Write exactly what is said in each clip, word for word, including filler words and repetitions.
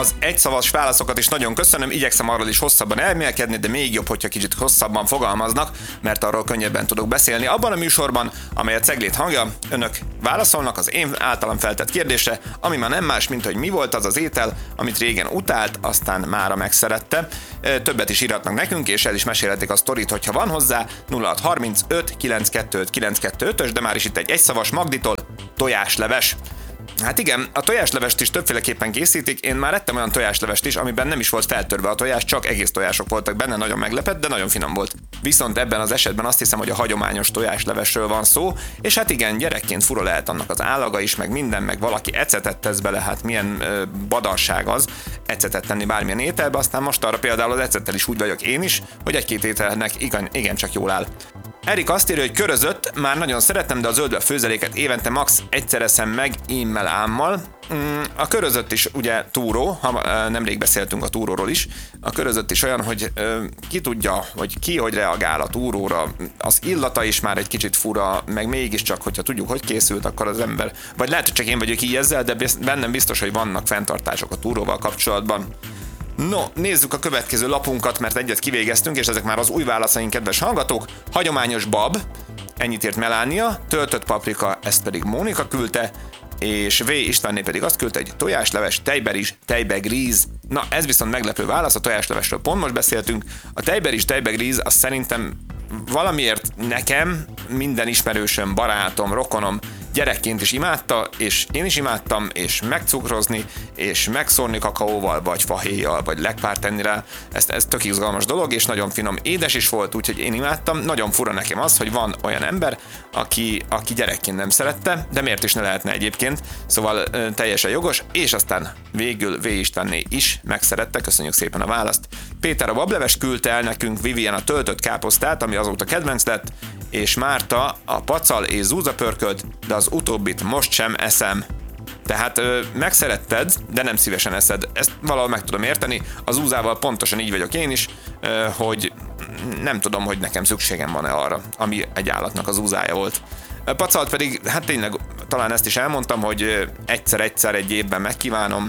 Az egyszavas válaszokat is nagyon köszönöm, igyekszem arról is hosszabban elmélkedni, de még jobb, hogyha kicsit hosszabban fogalmaznak, mert arról könnyebben tudok beszélni. Abban a műsorban, amely a Ceglét hangja, önök válaszolnak az én általam feltett kérdésre, ami már nem más, mint hogy mi volt az az étel, amit régen utált, aztán mára megszerette. Többet is írhatnak nekünk, és el is mesélhetik a sztorit, hogyha van hozzá. nulla hat harmincöt kilencszázkettőt kilencszázkettőös, de már is itt egy egyszavas Magditól, tojásleves. Hát igen, a tojáslevest is többféleképpen készítik, én már ettem olyan tojáslevest is, amiben nem is volt feltörve a tojás, csak egész tojások voltak benne, nagyon meglepett, de nagyon finom volt. Viszont ebben az esetben azt hiszem, hogy a hagyományos tojáslevesről van szó, és hát igen, gyerekként fura lehet annak az állaga is, meg minden, meg valaki ecetet tesz bele, hát milyen ö, badarság az, ecetet tenni bármilyen ételbe, aztán most arra például az ecettel is úgy vagyok én is, hogy egy-két ételnek igen, igen csak jól áll. Erik azt írja, hogy körözött, már nagyon szeretem, de a zöldbe főzeléket évente max. egyszer eszem meg, ímmel ámmal. A körözött is ugye túró, ha nemrég beszéltünk a túróról is, a körözött is olyan, hogy ki tudja, hogy ki hogy reagál a túróra, az illata is már egy kicsit fura, meg mégiscsak, hogyha tudjuk, hogy készült, akkor az ember, vagy lehet, hogy csak én vagyok így ezzel, de bennem biztos, hogy vannak fenntartások a túróval kapcsolatban. No, nézzük a következő lapunkat, mert egyet kivégeztünk, és ezek már az új válaszaink, kedves hallgatók. Hagyományos bab, ennyit írt Melánia, töltött paprika, ezt pedig Mónika küldte, és V. Istvánné pedig azt küldte, hogy tojásleves, tejberizs, tejbegríz. Na, ez viszont meglepő válasz, a tojáslevesről pont most beszéltünk. A tejberizs, tejbegríz, az szerintem valamiért nekem, minden ismerősöm, barátom, rokonom gyerekként is imádta, és én is imádtam, és megcukrozni, és megszórni kakaóval, vagy fahéjjal, vagy lekpárt tenni rá. Ez, ez tök izgalmas dolog, és nagyon finom, édes is volt, úgyhogy én imádtam. Nagyon fura nekem az, hogy van olyan ember, aki, aki gyerekként nem szerette, de miért is ne lehetne egyébként, szóval ö, teljesen jogos, és aztán végül V. Istvánné is megszerette, köszönjük szépen a választ. Péter a bablevest küldte el nekünk, Vivian a töltött káposztát, ami azóta kedvenc lett, és Márta a pacal és zúzapörkölt, de az utóbbit most sem eszem. Tehát ö, megszeretted, de nem szívesen eszed. Ezt valahol meg tudom érteni. Az zúzával pontosan így vagyok én is, ö, hogy nem tudom, hogy nekem szükségem van-e arra, ami egy állatnak az zúzája volt. A pacalt pedig, hát tényleg talán ezt is elmondtam, hogy egyszer-egyszer egy évben megkívánom,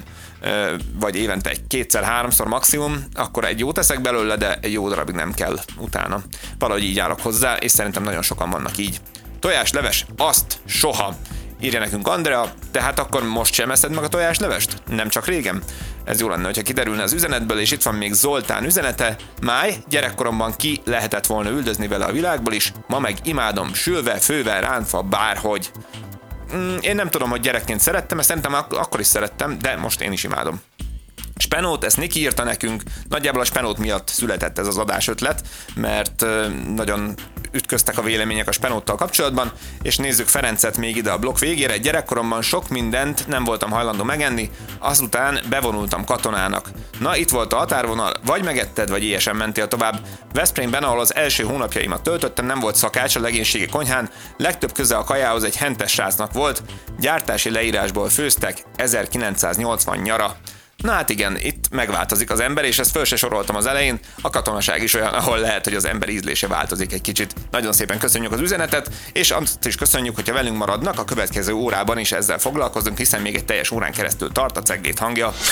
vagy évente egy kétszer-háromszor maximum, akkor egy jót eszek belőle, de egy jó darabig nem kell utána. Valahogy így állok hozzá, és szerintem nagyon sokan vannak így. Tojásleves, azt soha. Írja nekünk Andrea, tehát akkor most sem eszed meg a tojáslevest? Nem csak régen? Ez jó lenne, hogyha kiderülne az üzenetből, és itt van még Zoltán üzenete. Máj, gyerekkoromban ki lehetett volna üldözni vele a világból is, ma meg imádom, sülve, fővel, rántva, bárhogy. Én nem tudom, hogy gyerekként szerettem, ezt szerintem ak- akkor is szerettem, de most én is imádom. Spenót, ezt Niki írta nekünk, nagyjából a Spenót miatt született ez az adás ötlet, mert nagyon ütköztek a vélemények a Spenóttal kapcsolatban, és nézzük Ferencet még ide a blokk végére. Gyerekkoromban sok mindent nem voltam hajlandó megenni, azután bevonultam katonának. Na, itt volt a határvonal, vagy megetted, vagy éhesen mentél tovább. Veszprémben, ahol az első hónapjaimat töltöttem, nem volt szakács a legénységi konyhán, legtöbb köze a kajához egy hentes srácnak volt, gyártási leírásból főztek, ezerkilencszáznyolcvan nyara. Na hát igen, itt megváltozik az ember, és ezt föl se soroltam az elején, a katonaság is olyan, ahol lehet, hogy az ember ízlése változik egy kicsit. Nagyon szépen köszönjük az üzenetet, és azt is köszönjük, hogyha velünk maradnak, a következő órában is ezzel foglalkozunk, hiszen még egy teljes órán keresztül tart a Ceglét hangja.